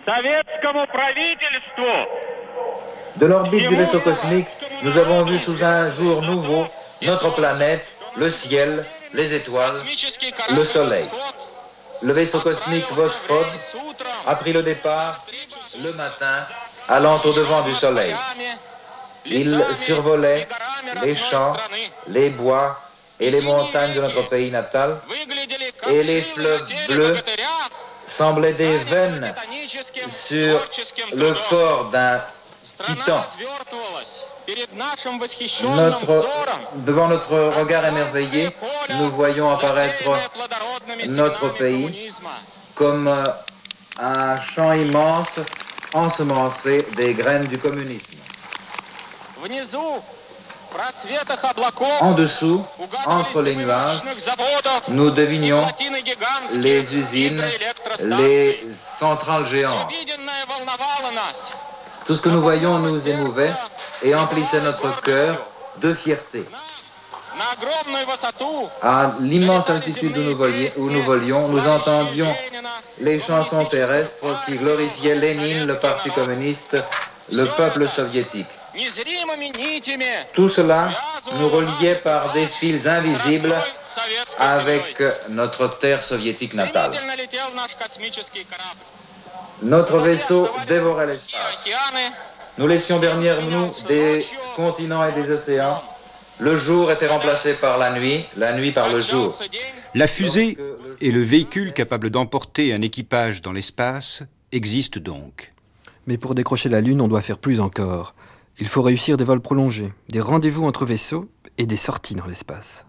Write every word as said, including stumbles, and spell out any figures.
De l'orbite du vaisseau cosmique, nous avons vu sous un jour nouveau notre planète, le ciel, les étoiles, le soleil. Le vaisseau cosmique Voskhod a pris le départ le matin, allant au-devant du soleil. Il survolait les champs, les bois et les montagnes de notre pays natal, et les fleuves bleus semblaient des veines sur le corps d'un titan. Notre, devant notre regard émerveillé, nous voyons apparaître notre pays comme un champ immense ensemencé des graines du communisme. En dessous, entre les nuages, nous devinions les usines, les centrales géantes. Tout ce que nous voyions nous émouvait et emplissait notre cœur de fierté. À l'immense altitude où nous, volions, où nous volions, nous entendions les chansons terrestres qui glorifiaient Lénine, le Parti communiste, le peuple soviétique. Tout cela nous reliait par des fils invisibles avec notre terre soviétique natale. Notre vaisseau dévorait l'espace. Nous laissions derrière nous des continents et des océans. Le jour était remplacé par la nuit, la nuit par le jour. La fusée et le véhicule capable d'emporter un équipage dans l'espace existent donc. Mais pour décrocher la Lune, on doit faire plus encore. Il faut réussir des vols prolongés, des rendez-vous entre vaisseaux et des sorties dans l'espace.